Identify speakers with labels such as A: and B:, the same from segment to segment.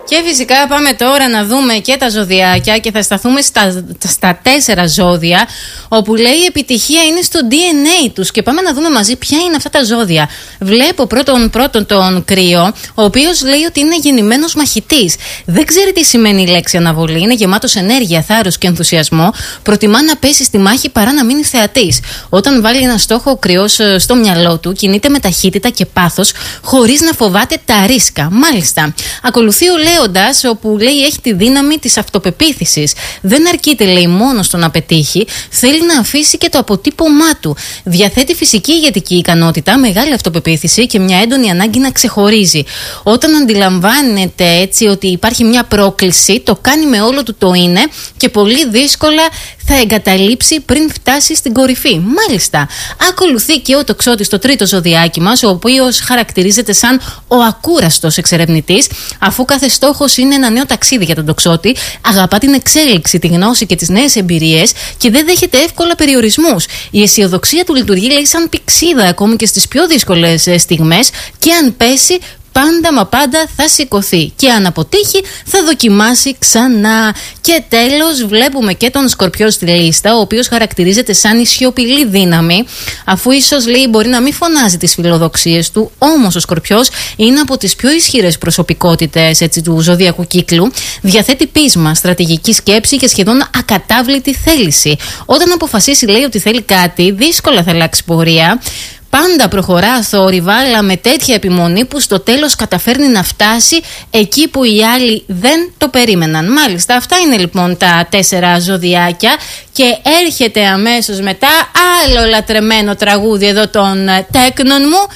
A: Και φυσικά πάμε τώρα να δούμε και τα ζωδιάκια και θα σταθούμε στα 4 ζώδια, όπου λέει η επιτυχία είναι στο DNA τους. Και πάμε να δούμε μαζί ποια είναι αυτά τα ζώδια. Βλέπω πρώτον τον Κρύο, ο οποίος λέει ότι είναι γεννημένος μαχητής. Δεν ξέρει τι σημαίνει η λέξη αναβολή. Είναι γεμάτος ενέργεια, θάρρος και ενθουσιασμό. Προτιμά να πέσει στη μάχη παρά να μείνει θεατής. Όταν βάλει ένα στόχο ο Κρυός στο μυαλό του, κινείται με ταχύτητα και πάθος, χωρίς να φοβάται τα ρίσκα. Μάλιστα. Ακολουθεί ο Λέοντας, όπου λέει έχει τη δύναμη της αυτοπεποίθησης. Δεν αρκείται, λέει, μόνο στο να πετύχει, θέλει να αφήσει και το αποτύπωμά του. Διαθέτει φυσική ηγετική ικανότητα, μεγάλη αυτοπεποίθηση και μια έντονη ανάγκη να ξεχωρίζει. Όταν αντιλαμβάνεται έτσι ότι υπάρχει μια πρόκληση, το κάνει με όλο του το είναι και πολύ δύσκολα θα εγκαταλείψει πριν φτάσει στην κορυφή. Μάλιστα. Ακολουθεί και ο Τοξότης, το τρίτο ζωδιάκι μας, ο οποίος χαρακτηρίζεται σαν ο ακούραστος εξερευνητής, αφού κάθε στόχος είναι ένα νέο ταξίδι για τον Τοξότη. Αγαπά την εξέλιξη, τη γνώση και τις νέες εμπειρίες και δεν δέχεται εύκολα περιορισμούς. Η αισιοδοξία του λειτουργεί, λέει, σαν πηξίδα ακόμη και στις πιο δύσκολες στιγμές, και αν πέσει, πάντα μα πάντα θα σηκωθεί. Και αν αποτύχει, θα δοκιμάσει ξανά. Και τέλος, βλέπουμε και τον Σκορπιό στη λίστα, ο οποίος χαρακτηρίζεται σαν η σιωπηλή δύναμη, αφού ίσως, λέει, μπορεί να μην φωνάζει τις φιλοδοξίες του, όμως ο Σκορπιός είναι από τις πιο ισχυρές προσωπικότητες, έτσι, του ζωδιακού κύκλου. Διαθέτει πείσμα, στρατηγική σκέψη και σχεδόν ακατάβλητη θέληση. Όταν αποφασίσει, λέει, ότι θέλει κάτι, δύσκολα θα αλλάξει πορεία. Πάντα προχωρά θόρυβα, αλλά με τέτοια επιμονή που στο τέλος καταφέρνει να φτάσει εκεί που οι άλλοι δεν το περίμεναν. Μάλιστα, αυτά είναι λοιπόν τα 4 ζωδιάκια. Και έρχεται αμέσως μετά άλλο λατρεμένο τραγούδι εδώ των τέκνων μου,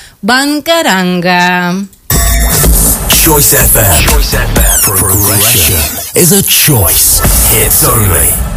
A: Μπανκαράγκα.
B: Choice FM. Progression is a choice. Hits only.